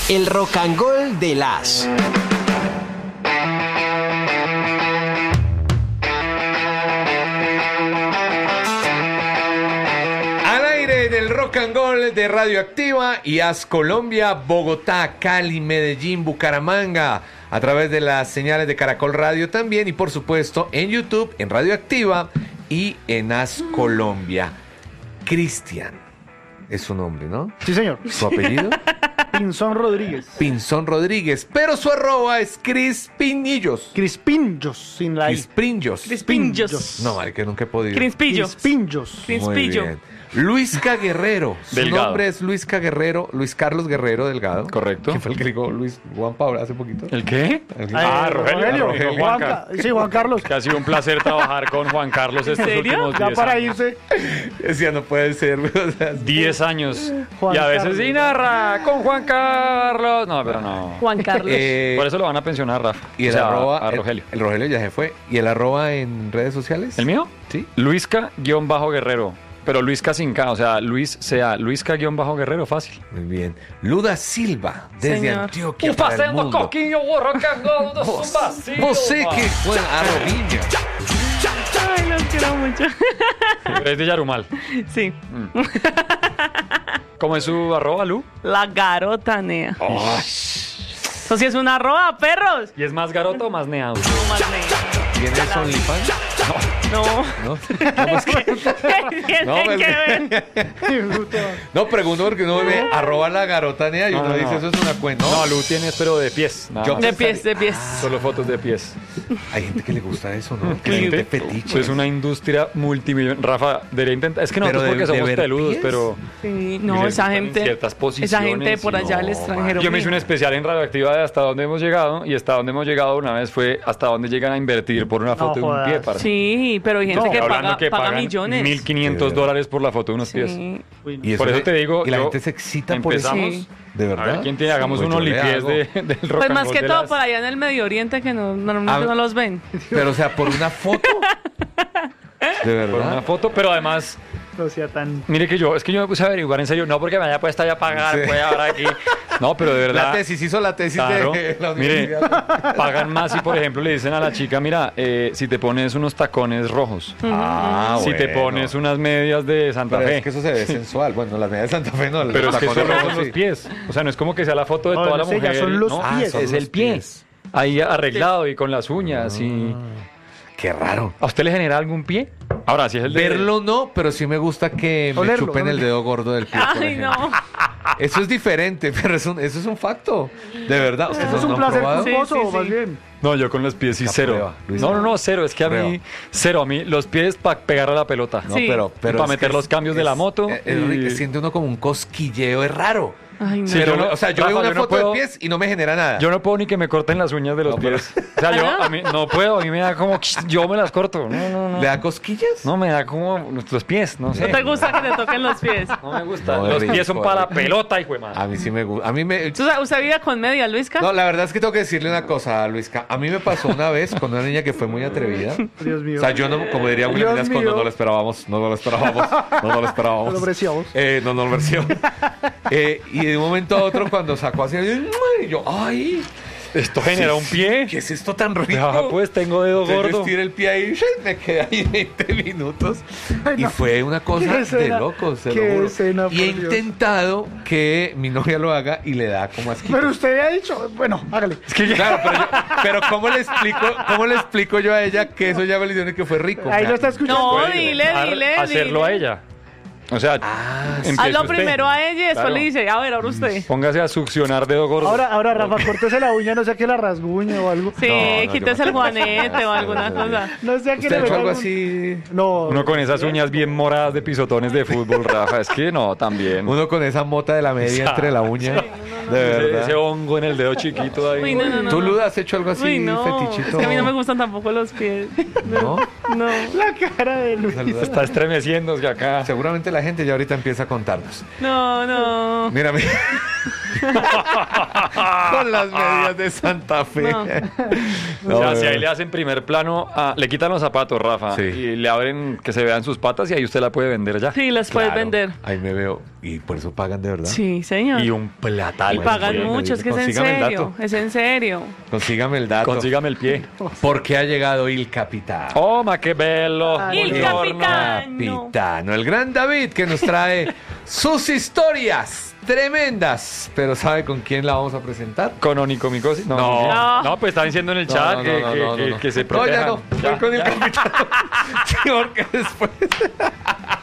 El Rock and Roll de las. Del Rock and Roll de Radioactiva y As Colombia, Bogotá, Cali, Medellín, Bucaramanga, a través de las señales de Caracol Radio también y por supuesto en YouTube, en Radioactiva y en As Colombia. Cristian es su nombre, ¿no? Sí, señor. ¿Su apellido? Pinzón Rodríguez. Pinzón Rodríguez, pero su arroba es Crispinillos. Crispinjos, sin la I. Crispinjos. No, vale, que nunca he podido. Crispillos. Crispinjos. Muy Crispillo. bien. Luisca Guerrero. Su Delgado. nombre es Luisca Guerrero, Luis Carlos Guerrero Delgado. Correcto. ¿Quién fue el que dijo Luis Juan Pablo hace poquito? ¿El qué? Rogelio. Sí, Juan Carlos. Que ha sido un placer trabajar con Juan Carlos estos serio? últimos Ya 10 para años. irse. Decía, no puede ser. O sea, 10 años. Juan Y a veces Carlos. sí narra con Juan Carlos. No, pero no. Juan Carlos. Por eso lo van a pensionar, Rafa. y el O sea, arroba. a Rogelio. El Rogelio ya se fue. ¿Y el arroba en redes sociales? ¿El mío? Sí. Luisca-Guerrero. Pero Luisca sin K, o sea, Luisca-Guerrero, fácil. Muy bien. Luda Silva, desde Señor. Antioquia para el mundo. Você que fue a Robinho. Ay, los quiero mucho. Es de Yarumal. Sí. ¿Cómo es su arroba, Lu? La garotanea. Eso sí es una arroba, perros. ¿Y es más garota o más neado? No, más nea. ¿Tienes OnlyFans? No. No. Tienen No, pues, que ver. No, pregunto porque uno ve arroba la garotanea y uno dice, eso es una cuenta. No, Lu tiene, pero de pies. nada Yo- más. De pies, de pies. Solo fotos de pies. Hay gente que le gusta eso, ¿no? Que gente fetiche. Es una industria multimillonaria. Rafa, debería intentar. Es que Pero nosotros porque de somos ver peludos, pies. pero. Sí, y no, les esa gustan en gente. ciertas Esa posiciones gente por y allá al no, extranjero. Yo me hice un mijo. especial en Radioactiva de hasta dónde hemos llegado. Y hasta dónde hemos llegado una vez fue hasta dónde llegan a invertir por una foto de un jodas. pie. Para Sí, pero hay gente que paga pagan millones. $1,500 por la foto de unos pies. Sí. Y Por eso te digo, y la yo- gente se excita por eso. empezamos. Sí. De A verdad. ver, ¿quién tiene? Hagamos Pues un yo le OnlyPies hago. del rock Pues and más roll que de todo las- por allá en el Medio Oriente que normalmente Ah, no los ven. Pero, o sea, por una foto. De Por una verdad. foto, pero además, No sea tan. mire que es que yo me puse a averiguar en serio, no porque me haya puesto ya a pagar, Sí. pues ahora aquí. No, pero de verdad. La tesis, hizo la tesis Claro. de la Mire, universidad. pagan más si, por ejemplo, le dicen a la chica, mira, si te pones unos tacones rojos, Ah, si te bueno. pones unas medias de Santa Pero Fe. es que eso se ve sensual. Bueno, las medias de Santa Fe no. los Pero es que tacones solo rojos son los sí. pies. O sea, no es como que sea la foto de No, toda la no sé, ya mujer. son los no, pies. son es los el pie. pies. Ahí arreglado y con las uñas. Y... Qué raro. ¿A usted le genera algún pie? Ahora, si es el de... Verlo no, pero sí me gusta que me Olerlo, chupen el dedo gordo del pie. por Ay, ejemplo. no. Eso es diferente, pero eso es un facto. De verdad. ¿Ustedes Eso es no un han placer probado? Sí, culposo, sí, más sí. bien. No, yo con los pies sí La cero. prueba, Luis. No, cero. Es que a mí, cero. A mí los pies para pegar a la pelota. No, Sí. pero Para es meter que los cambios de la moto y- siente uno como un cosquilleo, es raro. Ay, no. Sí, Pero yo no- o sea, yo Rafa, veo una yo no foto puedo- de pies y no me genera nada. Yo no puedo ni que me corten las uñas de los No, pero- pies. O sea, yo a mí no puedo, a mí me da como... Yo me las corto. No. ¿Le da cosquillas? No, me da como los pies, no sé. ¿No te gusta que te toquen los pies? No me gusta. No, los es pies son rico, para la rico. pelota, hijo de madre. A mí sí me gusta. A mí me... ¿Usted vive con media, Luisca? No, la verdad es que tengo que decirle una cosa, Luisca. A mí me pasó una vez con una niña que fue muy atrevida. Dios mío. O sea, yo no, como diría William Dios Vinasco, mío. no lo esperábamos. No lo esperábamos. No lo apreciamos. No lo apreciamos. Y de un momento a otro, cuando sacó así, y yo, ¡ay! Esto genera un pie. ¿Qué es esto tan rico? Ah, pues tengo dedo Entonces yo gordo. estiré el pie ahí, me quedé ahí 20 minutos. Ay, Y no. fue una cosa Qué de escena, locos, se qué lo juro. escena, Y he por Dios. intentado que mi novia lo haga y le da como asquito. Pero usted ha dicho, bueno, hágale. Es que Claro, pero ¿cómo le explico yo a ella que eso ya me le dio que fue rico? Ahí O sea, lo está escuchando. No, puede dile, hacerlo a ella. O sea, sí. empiece Hazlo usted. primero a ella y después Claro. le dice, a ver, ahora usted. Póngase a succionar dedo gordo. Ahora, Rafa, córtese la uña, no sé qué, la rasguña o algo. Sí, no, quítese yo el no- juanete o alguna cosa. No sé a qué ¿Usted ha hecho meta algo algún- así? No. Uno con esas uñas bien moradas de pisotones de fútbol, Rafa. Es que no, también. Uno con esa mota de la media entre la uña. De Ese verdad. hongo en el dedo chiquito ahí. Uy, no. ¿Tú, Luda, has hecho algo así Uy, no. fetichito? Es que a mí no me gustan tampoco los pies. ¿No? No. La cara de Luis. Está estremeciéndose acá. Seguramente la gente ya ahorita empieza a contarnos. No. Mira, Con las medias de Santa Fe. No. O sea, si ahí le hacen primer plano, le quitan los zapatos, Rafa, Sí. y le abren que se vean sus patas y ahí usted la puede vender ya. Sí, las puedes Claro, vender. Ahí me veo. Y por eso pagan de verdad. Sí, señor. Y un platal. Y pagan bueno, mucho, es que es en consígame el serio. dato. Es en serio. Consígame el dato. Consígame el pie. Porque ha llegado il capitano. Oh, ma che bello. Il Buongiorno. capitano. Capitano, el gran David que nos trae sus historias tremendas. Pero ¿sabe con quién la vamos a presentar? ¿Con Onicomicosi? No. No, pues están diciendo en el No, chat no, que, no, que- no, que- no. que se No, ya protejan. no. Voy con el capitano. Sí, porque después.